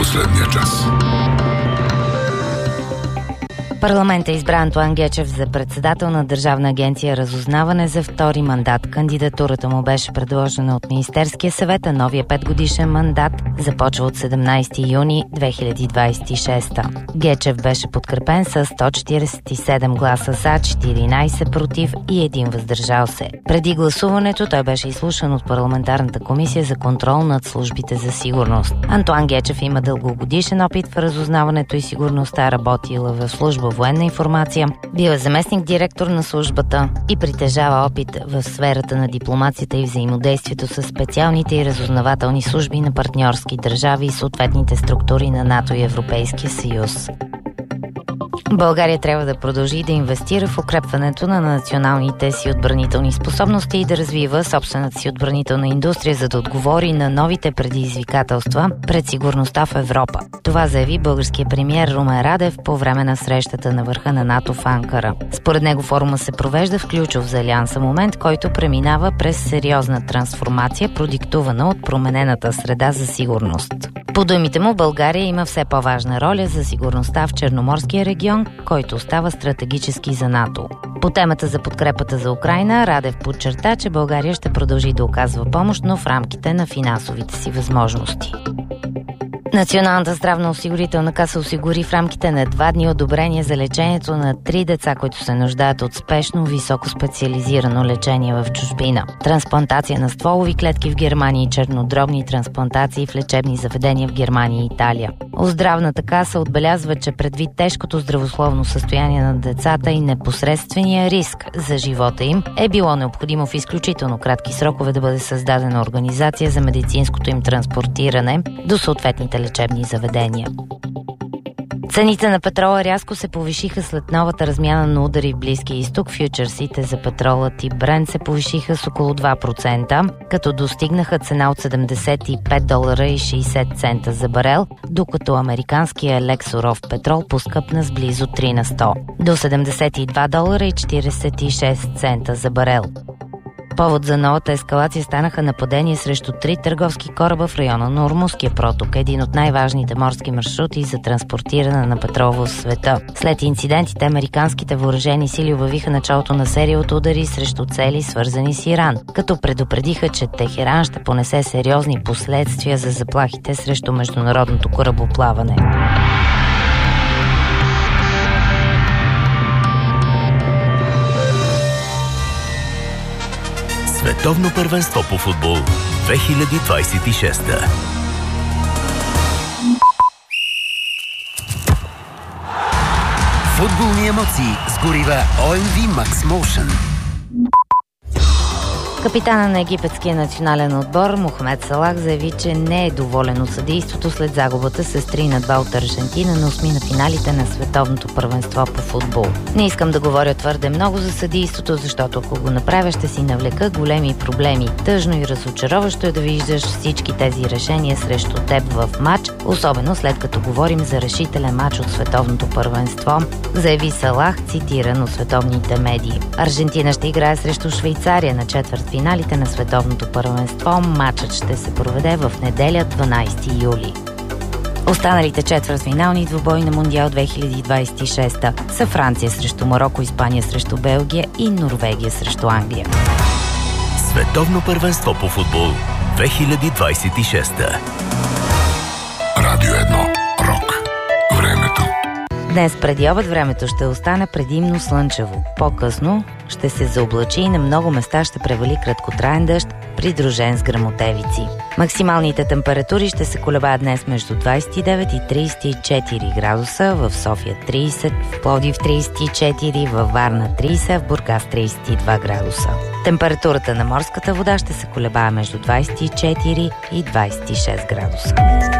последния час. Парламентът избра Антоан Гечев за председател на Държавна агенция Разузнаване за втори мандат. Кандидатурата му беше предложена от Министерския съвет, а новия 5-годишен мандат започва от 17 юни 2026. Гечев беше подкрепен с 147 гласа за, 14 против и 1 въздържал се. Преди гласуването той беше изслушан от парламентарната комисия за контрол над службите за сигурност. Антоан Гечев има дългогодишен опит в разузнаването и сигурността, работила в служба военна информация, бил е заместник директор на службата и притежава опит в сферата на дипломацията и взаимодействието с специалните и разузнавателни служби на партньорски държави и съответните структури на НАТО и Европейския съюз. България трябва да продължи да инвестира в укрепването на националните си отбранителни способности и да развива собствената си отбранителна индустрия, за да отговори на новите предизвикателства пред сигурността в Европа. Това заяви българският премиер Румен Радев по време на срещата на върха на НАТО в Анкара. Според него форума се провежда в ключов за Алианса момент, който преминава през сериозна трансформация, продиктувана от променената среда за сигурност. По думите му, България има все по-важна роля за сигурността в Черноморския регион, който остава стратегически за НАТО. По темата за подкрепата за Украйна, Радев подчерта, че България ще продължи да оказва помощ, но в рамките на финансовите си възможности. Националната здравноосигурителна каса осигури в рамките на 2 дни одобрение за лечението на 3 деца, които се нуждаят от спешно високо специализирано лечение в чужбина. Трансплантация на стволови клетки в Германия и чернодробни трансплантации в лечебни заведения в Германия и Италия. Здравната каса отбелязва, че предвид тежкото здравословно състояние на децата и непосредствения риск за живота им, е било необходимо в изключително кратки срокове да бъде създадена организация за медицинското им транспортиране до съответните лечебни заведения. Цените на петрола рязко се повишиха след новата размяна на удари в Близкия изток. Фючерсите за петрола тип Брент се повишиха с около 2%, като достигнаха цена от $75.60 за барел, докато американския лек суров петрол поскъпна с близо 3 на 100 до $72.46 за барел. Повод за новата ескалация станаха нападения срещу 3 търговски кораба в района на Ормузския проток, един от най-важните морски маршрути за транспортиране на петрол в света. След инцидентите, американските въоръжени сили обявиха началото на серия от удари срещу цели, свързани с Иран, като предупредиха, че Техеран ще понесе сериозни последствия за заплахите срещу международното корабоплаване. Световно първенство по футбол 2026. Футболни емоции с горива OMV Max Motion. Капитана на египетския национален отбор Мохамед Салах заяви, че не е доволен от съдийството след загубата с 3-2 от Аржентина на 8 на финалите на Световното първенство по футбол. Не искам да говоря твърде много за съдийството, защото ако го направя, ще си навлека големи проблеми. Тъжно и разочароващо е да виждаш всички тези решения срещу теб в матч, особено след като говорим за решителен матч от Световното първенство, заяви Салах, цитиран от световните медии. Аржентина ще играе срещу Швейцария на четвъртфиналите на Световното първенство. Матчът ще се проведе в неделя, 12 юли. Останалите четвъртфинални двубои на Мондиал 2026 са Франция срещу Мароко, Испания срещу Белгия и Норвегия срещу Англия. Световно първенство по футбол 2026. Радио 1. Рок. Времето. Днес преди обед времето ще остане предимно слънчево. По-късно ще се заоблачи и на много места ще превали краткотраен дъжд, придружен с гръмотевици. Максималните температури ще се колебаят днес между 29 и 34 градуса, в София 30, в Пловдив 34, във Варна 30, в Бургас 32 градуса. Температурата на морската вода ще се колебае между 24 и 26 градуса.